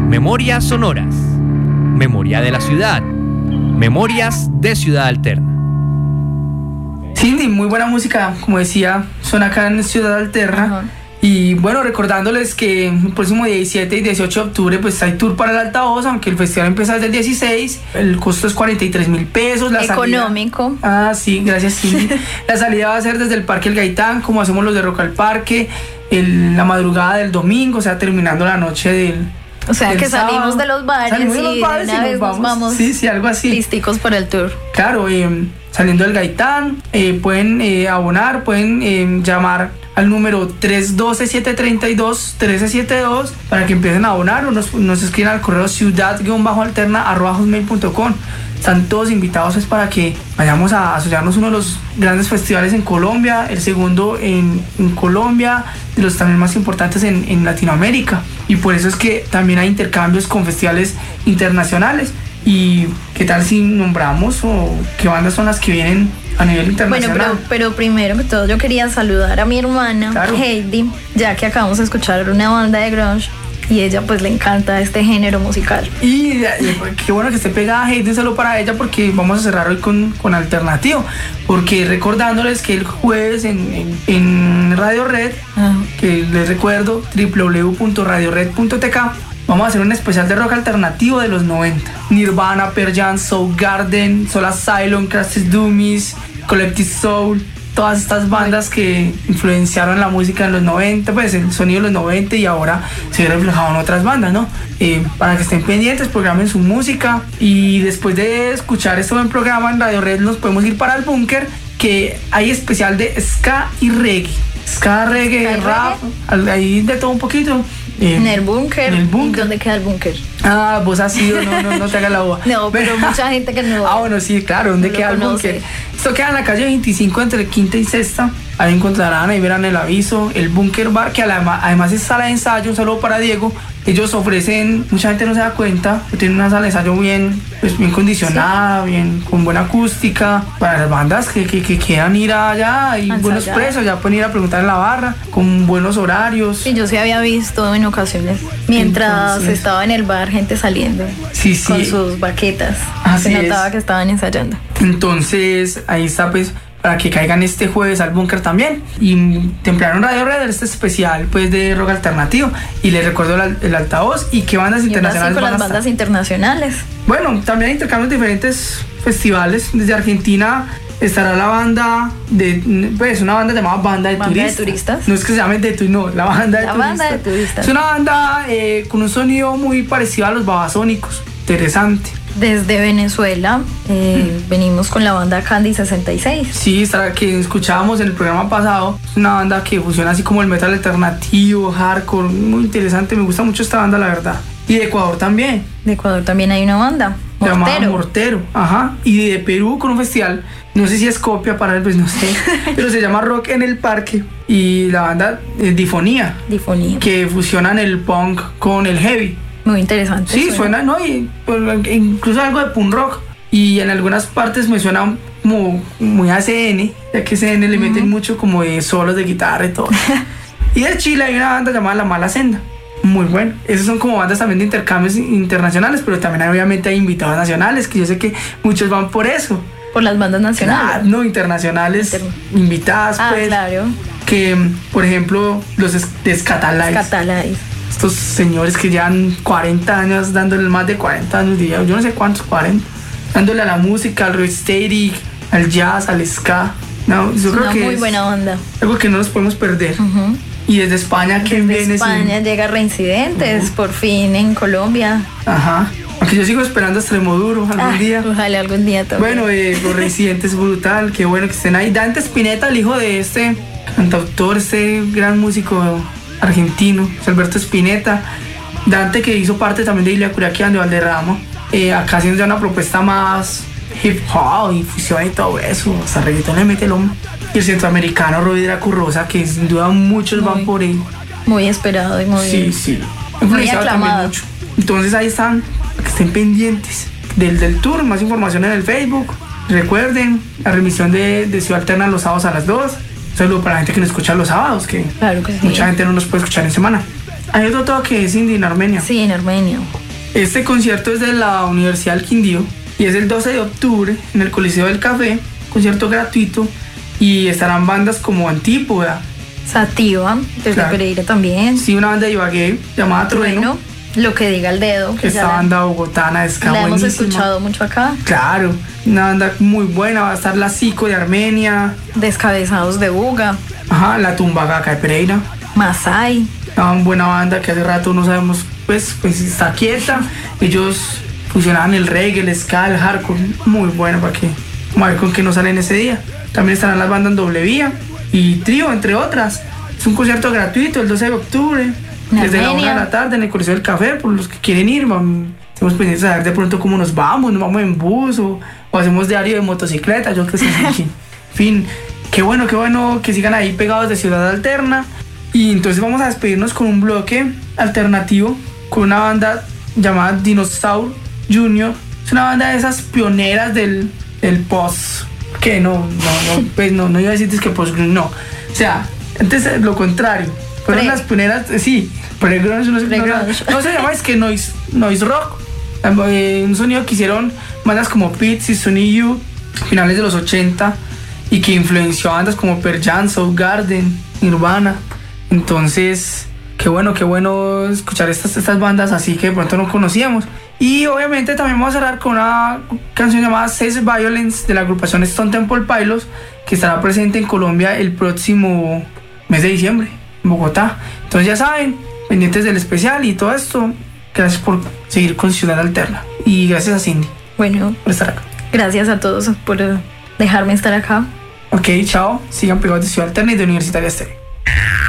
Memorias sonoras. Memoria de la ciudad. Memorias de Ciudad Alterna. Cindy, muy buena música, como decía, suena acá en Ciudad Alterna. Ajá. Y bueno, recordándoles que el próximo 17 y 18 de octubre pues hay tour para el Altavoz, aunque el festival empieza desde el 16. El costo es 43.000 pesos. La Económico. Salida, sí, gracias, Cindy. La salida va a ser desde el Parque El Gaitán, como hacemos los de Rock al Parque, la madrugada del domingo, o sea, terminando la noche del... O sea, que sábado. salimos de los bares y de una vez nos vamos sí, algo así. listicos para el tour. Claro, saliendo del Gaitán, pueden abonar, pueden llamar al número 312-732-1372 para que empiecen a abonar, o nos escriban al correo ciudad-alterna@hotmail.com. Están todos invitados para que vayamos a asociarnos uno de los grandes festivales en Colombia, el segundo en Colombia, de los también más importantes en Latinoamérica. Y por eso es que también hay intercambios con festivales internacionales. ¿Y qué tal si nombramos o qué bandas son las que vienen a nivel internacional? Bueno, pero primero que todo yo quería saludar a mi hermana, claro, Heidi, ya que acabamos de escuchar una banda de grunge y ella pues le encanta este género musical. Y qué bueno que esté pegada a Heidi, solo para ella, porque vamos a cerrar hoy con alternativo, porque recordándoles que el jueves en Radio Red, que les recuerdo, www.radiored.tk, vamos a hacer un especial de rock alternativo de los 90. Nirvana, Pearl Jam, Soundgarden, Soul Asylum, Crazy Dummies, Collective Soul, todas estas bandas que influenciaron la música en los 90, pues el sonido de los 90, y ahora se ve reflejado en otras bandas, ¿no? Para que estén pendientes, programen su música, y después de escuchar este buen programa en Radio Red nos podemos ir para el búnker, que hay especial de ska y reggae. Ska, reggae, rap, ahí de todo un poquito. En el búnker. ¿En el búnker? ¿Dónde queda el búnker? Ah, vos has ido, no te hagas la boba. No, pero mucha gente que no. Bueno, sí, claro, ¿dónde queda el búnker? Esto queda en la calle 25 entre Quinta y Sexta. Ahí encontrarán, ahí verán el aviso, el Búnker Bar, que además es sala de ensayo. Un saludo para Diego. Ellos ofrecen, mucha gente no se da cuenta, tienen una sala de ensayo bien condicionada, ¿sí? Bien, con buena acústica, para las bandas que quieran ir allá, hay buenos precios, ya pueden ir a preguntar en la barra, con buenos horarios. Sí, yo sí había visto en ocasiones, mientras estaba en el bar, gente saliendo con sus baquetas. Se notaba que estaban ensayando. Entonces, ahí está, pues, para que caigan este jueves al búnker también. Y temprano Radio Red, este especial pues de rock alternativo. Y les recuerdo el altavoz y qué bandas internacionales van a estar. Las bandas internacionales. Bueno, también hay intercambios de diferentes festivales. Desde Argentina estará la banda una banda llamada Banda de Turistas. No es que se llame la Banda de Turistas. Es una banda con un sonido muy parecido a los Babasónicos. Interesante. Desde Venezuela venimos con la banda Candy 66. Sí, que escuchábamos en el programa pasado. Es una banda que fusiona así como el metal alternativo, hardcore, muy interesante. Me gusta mucho esta banda, la verdad. Y de Ecuador también. De Ecuador también hay una banda, Mortero. Ajá. Y de Perú con un festival, no sé si es copia para él, pues no sé, pero se llama Rock en el Parque. Y la banda Difonía. Que fusionan el punk con el heavy. Muy interesante. Sí, suena, ¿no? Y incluso algo de punk rock. Y en algunas partes me suena como muy a CN, ya que CN le meten mucho como de solos de guitarra y todo. Y de Chile hay una banda llamada La Mala Senda. Muy bueno. Esas son como bandas también de intercambios internacionales, pero también obviamente hay invitados nacionales, que yo sé que muchos van por eso. Por las bandas nacionales. No, internacionales, invitadas, pues. Claro. Que, por ejemplo, los de Scatalize. Estos señores que llevan 40 años, dándole más de 40 años, yo no sé cuántos, 40, dándole a la música, al rocksteady, al jazz, al ska. No, yo creo que muy buena onda. Algo que no nos podemos perder. Y desde España, ¿quién viene? Desde España llega Reincidentes, por fin en Colombia. Ajá. Aunque yo sigo esperando Extremoduro algún día. Ojalá algún día también. Bueno, los Reincidentes, brutal, qué bueno que estén ahí. Dante Spinetta, el hijo de este cantautor, este gran músico argentino, Alberto Spinetta. Dante, que hizo parte también de Ilia Curaquian de Valderrama, acá haciendo ya una propuesta más hip hop y fusión y todo eso, hasta reggaetón le mete el hombre. Y el centroamericano Rodrigo Currosa, que sin duda muchos van por él. Muy esperado y muy muy aclamado mucho. Entonces ahí están, para que estén pendientes del tour. Más información en el Facebook. Recuerden la remisión de Ciudad Alterna los sábados a las 2. Saludo para la gente que nos escucha los sábados, que claro que sí. Mucha gente no nos puede escuchar en semana. Hay otro toque que es Cindy en Armenia. Sí, en Armenia. Este concierto es de la Universidad del Quindío y es el 12 de octubre en el Coliseo del Café, concierto gratuito, y estarán bandas como Antípoda, Sativa, desde claro. Pereira también. Sí, una banda de Ibagué llamada Trueno. Lo que diga el dedo. Que esta banda bogotana es la hemos escuchado mucho acá. Claro, una banda muy buena. Va a estar la Zico de Armenia. Descabezados de Buga. Ajá, la Tumbagaca de Pereira. Masai. Una buena banda que hace rato no sabemos, pues está quieta. Ellos fusionaban el reggae, el ska, el hardcore. Muy buena para que, vamos a ver con qué nos salen ese día. También estarán las bandas Doble Vía y Trío, entre otras. Es un concierto gratuito el 12 de octubre. Desde la 1 de la tarde en el Coliseo del Café, por los que quieren ir, estamos pendientes de saber de pronto cómo nos vamos en bus o hacemos diario de motocicleta, yo qué sé. En fin, qué bueno que sigan ahí pegados de Ciudad Alterna. Y entonces vamos a despedirnos con un bloque alternativo con una banda llamada Dinosaur Junior. Es una banda de esas pioneras del post, que no iba a decirte que post, no. O sea, antes lo contrario. Fueron las pioneras, sí, pre-grunge, no se llama, es que noise rock. Un sonido que hicieron bandas como Pixies, Sony Youth, finales de los 80, y que influenció a bandas como Pearl Jam, Soundgarden, Nirvana. Entonces, qué bueno escuchar estas bandas así que de pronto no conocíamos. Y obviamente también vamos a cerrar con una canción llamada Cess Violence de la agrupación Stone Temple Pilots, que estará presente en Colombia el próximo mes de diciembre, en Bogotá. Entonces ya saben, pendientes del especial y todo esto. Gracias por seguir con Ciudad Alterna. Y gracias a Cindy. Bueno, por estar acá. Gracias a todos por dejarme estar acá. Ok, chao. Sigan pegados de Ciudad Alterna y de Universitaria Estéreo.